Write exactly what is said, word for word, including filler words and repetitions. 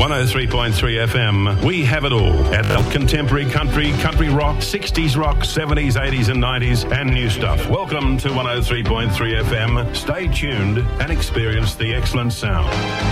one oh three point three F M. We have it all. Adult contemporary country, country rock, sixties rock, seventies, eighties and nineties and new stuff. Welcome to one oh three point three F M. Stay tuned and experience the excellent sound.